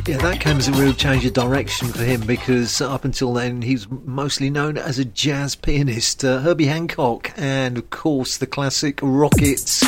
Yeah, that came as a real change of direction for him, because up until then he was mostly known as a jazz pianist. Herbie Hancock and, of course, the classic Rockets.